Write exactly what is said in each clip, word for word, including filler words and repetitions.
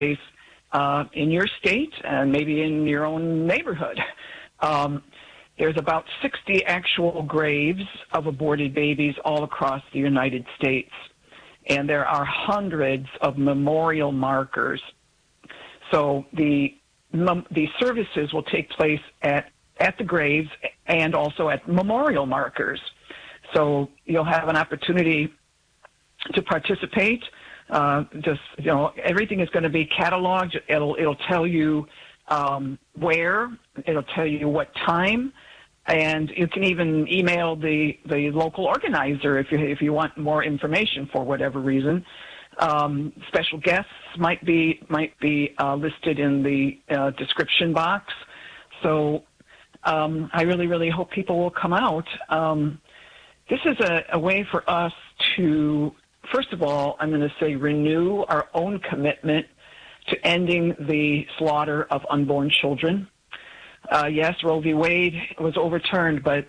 uh, in your state and maybe in your own neighborhood. Um, there's about sixty actual graves of aborted babies all across the United States, and there are hundreds of memorial markers. So the the services will take place at, at the graves and also at memorial markers. So you'll have an opportunity to participate. Uh, just, you know, everything is going to be cataloged. It'll, it'll tell you um, where, it'll tell you what time, and you can even email the, the local organizer if you, if you want more information for whatever reason. Um, special guests might be might be uh, listed in the uh, description box. So um, I really, really hope people will come out. Um, this is a, a way for us to, first of all, I'm going to say renew our own commitment to ending the slaughter of unborn children. Uh, yes, Roe v. Wade was overturned, but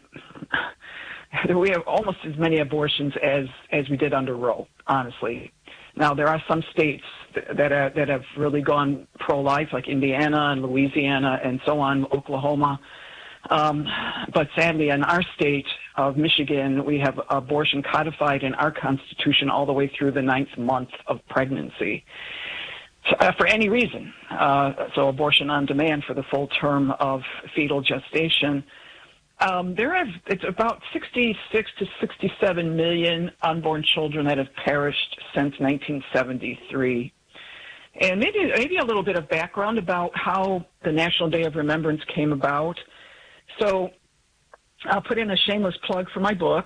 we have almost as many abortions as, as we did under Roe, honestly. Now, there are some states that are, that have really gone pro-life, like Indiana and Louisiana and so on, Oklahoma. Um, but sadly, in our state of Michigan, we have abortion codified in our Constitution all the way through the ninth month of pregnancy. So, uh, for any reason. Uh, so abortion on demand for the full term of fetal gestation. Um, there have, it's about sixty-six to sixty-seven million unborn children that have perished since nineteen seventy-three. And maybe, maybe a little bit of background about how the National Day of Remembrance came about. So I'll put in a shameless plug for my book,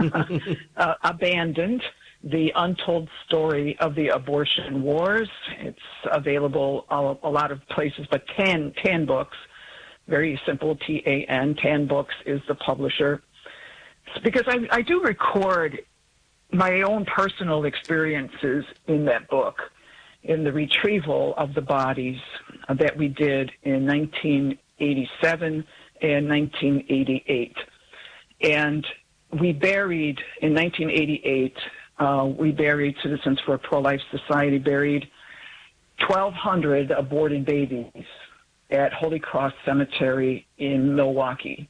uh, Abandoned, The Untold Story of the Abortion Wars. It's available a, a lot of places, but Tan, Tan Books. Very simple, T A N, Tan Books is the publisher. Because I, I do record my own personal experiences in that book, in the retrieval of the bodies that we did in nineteen eighty-seven and nineteen eighty-eight. And we buried, in nineteen eighty-eight, uh, we buried, Citizens for a Pro-Life Society buried twelve hundred aborted babies at Holy Cross Cemetery in Milwaukee.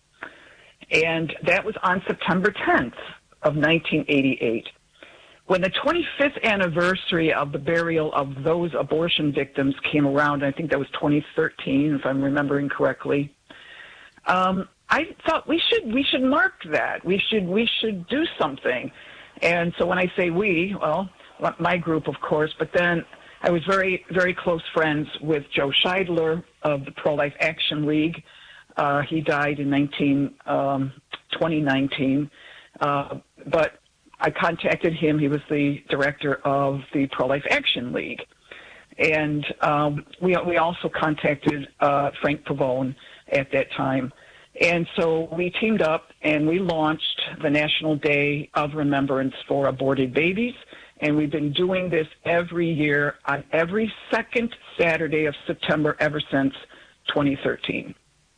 And that was on September tenth of nineteen eighty-eight. When the twenty-fifth anniversary of the burial of those abortion victims came around, I think that was twenty thirteen, if I'm remembering correctly, um, I thought we should we should mark that. We should we should do something. And so when I say we, well, my group, of course, but then I was very, very close friends with Joe Scheidler of the Pro-Life Action League. Uh, he died in nineteen, um, twenty nineteen. Uh, but I contacted him. He was the director of the Pro-Life Action League. And um, we, we also contacted uh, Frank Pavone at that time. And so we teamed up and we launched the National Day of Remembrance for Aborted Babies. And we've been doing this every year on every second Saturday of September ever since twenty thirteen.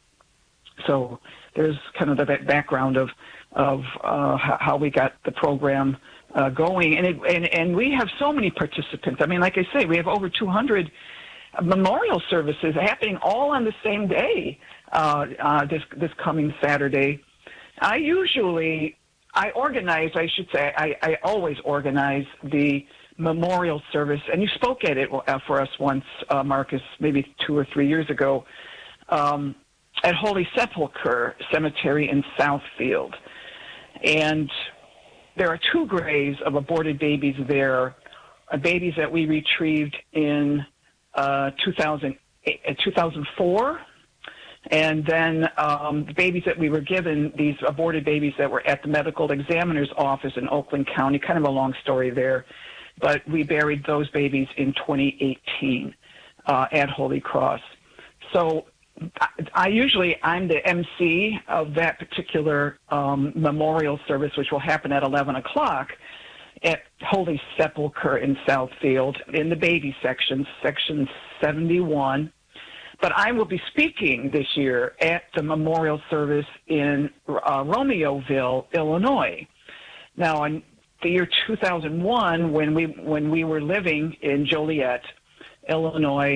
So there's kind of the background of of uh, how we got the program uh, going, and, it, and and we have so many participants. I mean, like I say, we have over two hundred memorial services happening all on the same day uh, uh, this this coming Saturday. I usually. I organize, I should say, I, I always organize the memorial service, and you spoke at it uh, for us once, uh, Marcus, maybe two or three years ago, um, at Holy Sepulchre Cemetery in Southfield. And there are two graves of aborted babies there, uh, babies that we retrieved in uh, two thousand four. And then um, the babies that we were given, these aborted babies that were at the medical examiner's office in Oakland County, kind of a long story there, but we buried those babies in twenty eighteen uh, at Holy Cross. So I, I usually, I'm the M C of that particular um, memorial service, which will happen at eleven o'clock at Holy Sepulchre in Southfield in the baby section, section seventy-one. But I will be speaking this year at the memorial service in uh, Romeoville, Illinois. Now, in the year two thousand one, when we when we were living in Joliet, Illinois,